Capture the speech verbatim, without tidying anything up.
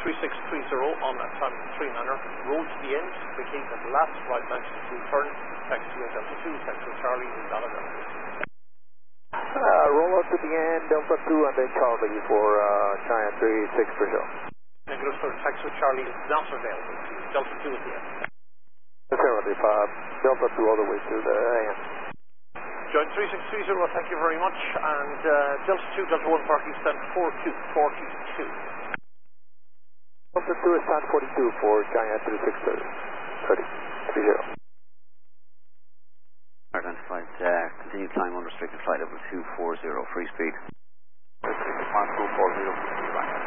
three six three zero on that time three niner, roll to the end, vacate at the last right altitude turn, taxi at Delta two, Central Charlie, is Dallas Delta. Uh, roll up to the end, Delta two, and then Charlie for uh, China three six three zero. Negative, sir, taxi Charlie is not available to you, Delta two at the end. Affirmative, uh, Delta two all the way to the A M. Join three six three zero, thank you very much, and uh, Delta two, Delta one parking stand four two four two. Delta two is stand forty-two for China three six three zero. Identified, uh, continue climb unrestricted flight level two four zero, free speed. one two four zero.